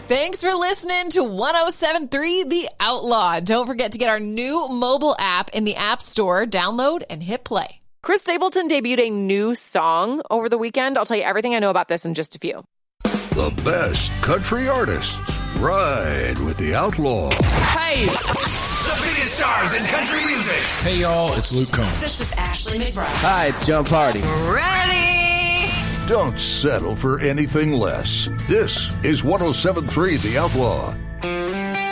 Thanks for listening to 107.3 The Outlaw. Don't forget to get our new mobile app in the App Store. Download and hit play. Chris Stapleton debuted a new song over the weekend. I'll tell you everything I know about this in just a few. The best country artists ride with The Outlaw. Hey! The biggest stars in country music. Hey, y'all, it's Luke Combs. This is Ashley McBride. Hi, it's John Party. Ready? Don't settle for anything less. This is 107.3 The Outlaw.